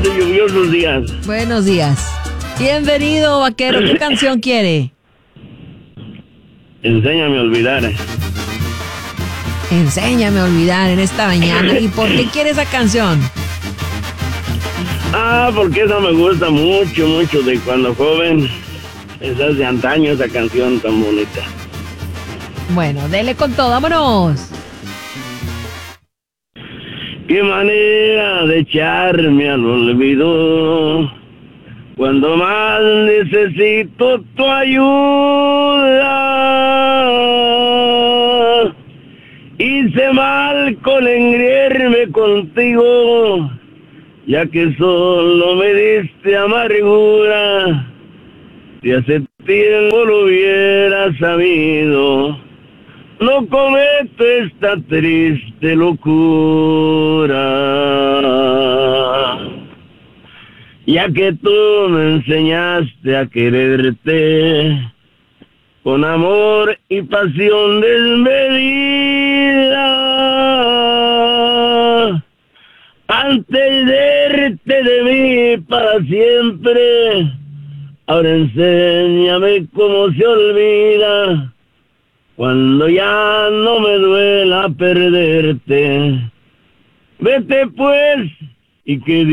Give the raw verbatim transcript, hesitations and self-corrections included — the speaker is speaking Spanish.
y lluviosos días. Buenos días. Bienvenido, vaquero. ¿Qué canción quiere? Enséñame a olvidar. Enséñame a olvidar en esta mañana. ¿Y por qué quiere esa canción? Ah, porque esa me gusta mucho, mucho de cuando joven. Esa es de antaño, esa canción tan bonita. Bueno, dele con todo, vámonos. Qué manera de echarme al olvido cuando más necesito tu ayuda. Hice mal con engreírme contigo, ya que solo me diste amargura. Si hace tiempo lo hubiera sabido, no cometo esta triste locura. Ya que tú me enseñaste a quererte con amor y pasión desmedida, antes de irte de mí para siempre, ahora enséñame cómo se olvida, cuando ya no me duela perderte. Vete pues, y que